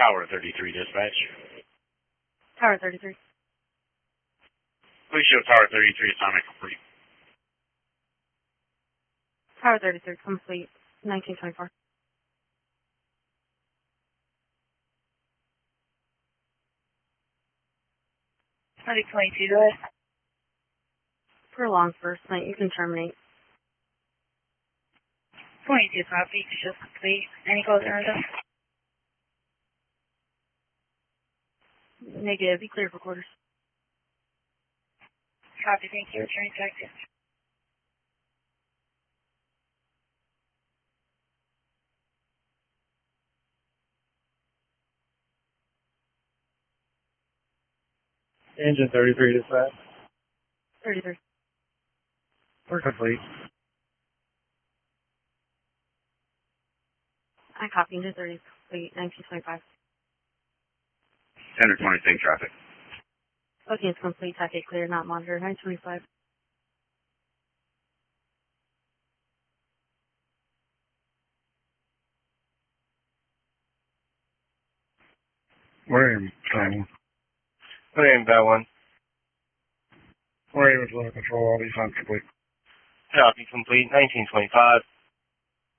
Tower 33 dispatch. Tower 33. Please show Tower 33 assignment complete. Tower 33 complete. 1924. Study 22, go ahead. Prolonged first night, you can terminate. 22 copy, shows complete. Any closing windows? Negative, be clear for quarters. Copy, thank you. Returning to active. Engine 33 dispatch. 33. We're complete. I copy into 30 complete. 1925. Center 20, same traffic. Booking is complete. Packet clear, not monitored. 925. William, Taiwan. William, Bowen. William is low control, all these times complete. Copy complete. 1925.